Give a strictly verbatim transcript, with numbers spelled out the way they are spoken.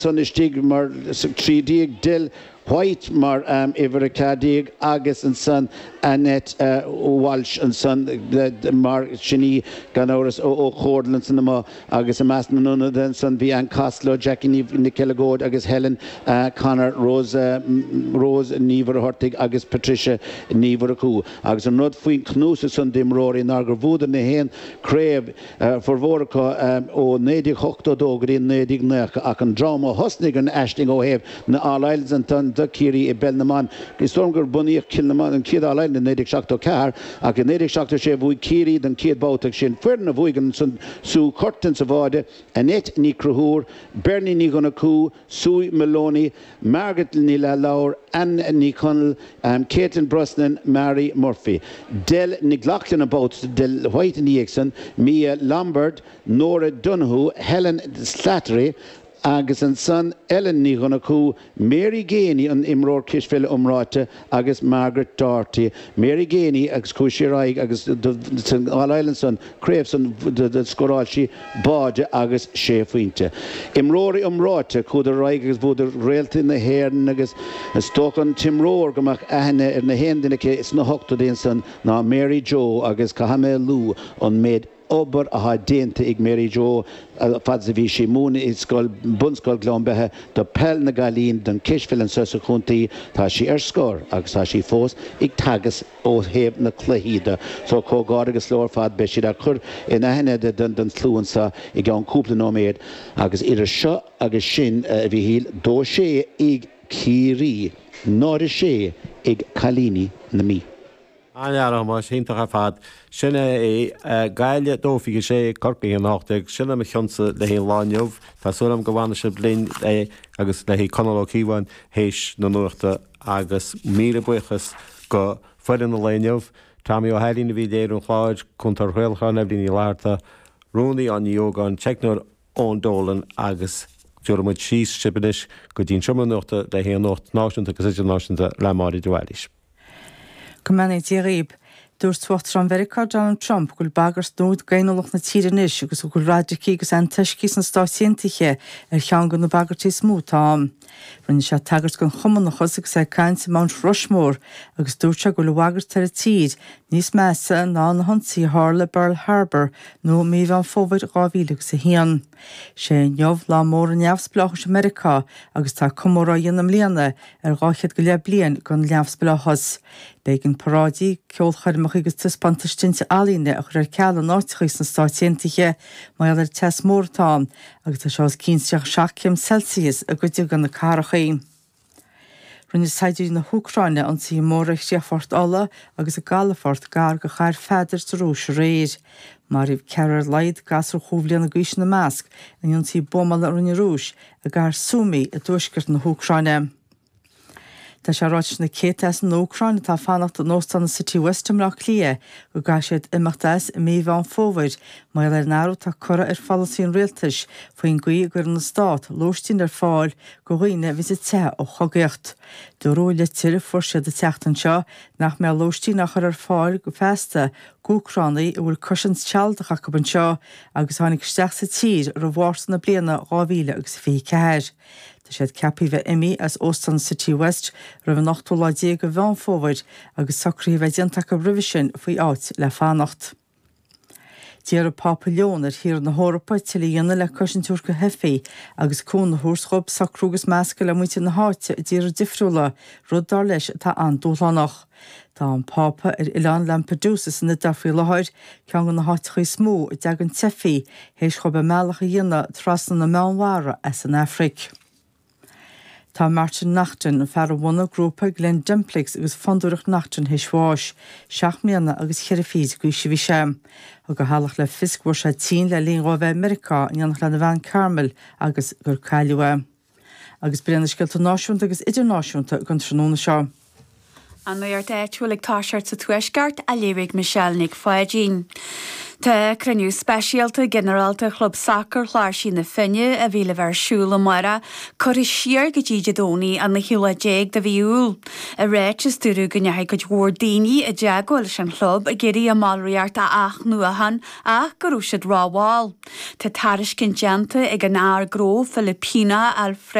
Son is stig mar trídig dil White mar um, Ivercadig agus and son Annette uh, Walsh and son the, the mar Shini Ganoris o o Chordlands and ma agus a masna nuna then son Bian Costlo Jackie Nikelagod agus Helen uh, Connor Rose uh, Rose Niver Hortig agus Patricia Niver Ku agus a nod fuin knus son dim rory narger vuder ne hen crave uh, for vorka um, o nedig hokto dogrin nedig nek ak an drama hosnig an ashting o have na all islands and ton the Kiri e Belnaman Stormger Bunny Kilnaman and Kid Island and Nedic Shakto Car a Nedic Shakto Shevu Kiri then Kid Bautak Shin Ferna Vuigan Su Curtains of Ode Annette Nikruhur Bernie Nigonaku Sue Maloney Margaret Nila Laur Anne Niconnell um, Caitlin Brosnan Mary Murphy Del Niglachlin about Del White Nixon Mia Lambert Nora Dunhu Helen Slattery agus an son Ellen Nigonaku, Mary Gainey an Imror Kishville Umrata, agus Margaret Doherty, Mary Gainey, agus Kushirai, agus All Island son, Craveson, the Scoralchi, Bodge, agus Shefwinte. Imrori Umrata, Kuda Raig, agus Buda Railth in the hair, agus Stoken Timror, Gamak Ahne, in the hand in the case, no hook to the son, now Mary Jo, agus Kahame Lou, on made. Ober a ha dénta ag Mary Jo fad sa bhí sé múna i scoil bunscoil Glombeithe do pell na galín don Kishville an susa chuntaí tá sí ar scór agus tá sí fós ag tagas ó héamh na chluíde so cógáir agus leor fad be siad a chur in aithne den den slúansa i gceann cúpla nóméad agus idir seo agus sin a bhí híl dó sé ag Kiri nóir sé ag Calíní na mí. Anjara mas hinter afad sinne e gaile dófiige sé corcaí an nachteag sinne me chunsa le hé láineh tá sulam gohhaine se blin é agus le hí conalóíhain héis na nuachta agus míle buchas go fuin na léineh Táí ó helína bhí déir an chláid chun tar réilchan a blin í láirta rúnaí an yogan checknúir ón dólan agus dúramid síos sipanis go dtín siomla nuachta le hé nocht náisiúnta agus idir náisiúnta le máí dúhailis. Cumana díríb, dúir tuachtar an Mheiriceá Donald Trump gúil bagars nód gainolach na tíranis agus gúil radicí agus an tuiscís na stáisiintiche ar cheangan na bagartí smú tám. Rinne se tagart gon chumanachas agus é caint Mount Rushmore agus dúirte gúil bagart tar a tíd níos measa ná na honsaí hála Pearl Harbor nó míh an fómhaid gáhíle sa hían. sé neamh lá mór an neamhsplachas Mheiriceá agus tá cumórá dionam líana ar gáchiad go leab blian gon neamhsplachas. Began parádí ceolchairmach agus tuspantastinte alíne a chur ar ceall náitichas na stáitiintiche mai ar tes mórtán agus tá seás cínteach seaachcim Celsius a goide gan na carachaí. Rinne saidirí na Húcráine an tí mórach séfort alla agus a galafort gar go chair feidir sa rúis réir. Mar ib cear leid gas ar chúbblian na gúis na measc a an tí bomal a rinne rúis a gar súmi a dúisgurt na Húcráine. Tá sé ráit na cétas an Ócráin tá fannacht an nóstan na City Westamrach lia go ga siad imachtas i mí bhean fómhaid mai ar náú tá cura ar falasín réaltais faoin gaí gur na stát lóistín ar fáil go ghaoine vis te ó chogaocht. Do róile tíir fuair de teachtan seo nach mé lóistí nach ar fáil go festa gúcránaí a bhfuil cusins tealdacha go an seo agus tháinig steach sa tír ar bhharsan na bliana gáhíle agus fé ceir. Siad ceapí bheith imi as Austin City West ra bh nachtúládé go bhean fómhaid agus sacraí bheith dianta go rivisin faoi áit le fannacht. Díar a papillón ar hir na hórappa til dhéanana le cosint túr go hefií agus cún na húschob sacrúgus measca le muinte na háite i díar difriúla rudar leis tá an dúlánach. Tá an pápa ar Ileán Lampedusa na dafrií lehaid ceangan na háitichaí smó i d deagan tefií hééis chob be mealacha dhéanana trasna na meánmhara as an Afric. Tá Martin Nachton fear bhna grúpa Glen Dimplix agus fondúireach Nachton héisháis, seach míana agus cheirifíd go si bhí sem, a go hálach le fiscúir sé tí le líon rábheith Mheiriceá inanach le na bhean Carmel agus gur caiileh. Agus brianna sciilta náisiúnta agus idirnáisiúnta gan tróna seo. An nuir de túlaigh táseart sa tuaisceart a léirigh Michelle Nick Foyagin. Tá cruniú speisialta generalta chlub soccer chláir sin na finne a bhíle bhar siúla mara chuir siar go ddíide dóní an na hiúla déag de bhíúil. A réit is dúrú go nethe go dhór daoine a deagháil an chlub a géirí a máilríart a ach nuahan ach go rúisiad ráháil. Tá taris cin deanta ag an ár gró Filipina Alfred